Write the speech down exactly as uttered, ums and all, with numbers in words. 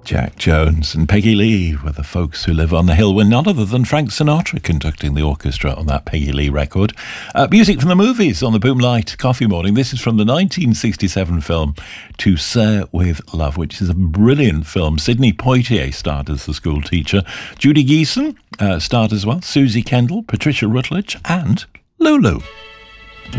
Jack Jones and Peggy Lee were the folks who live on the hill, with none other than Frank Sinatra conducting the orchestra on that Peggy Lee record. Uh, music from the movies on the Boomlight Coffee Morning. This is from the nineteen sixty-seven film To Sir With Love, which is a brilliant film. Sidney Poitier starred as the school teacher. Judy Geeson uh, starred as well. Susie Kendall, Patricia Rutledge and Lulu.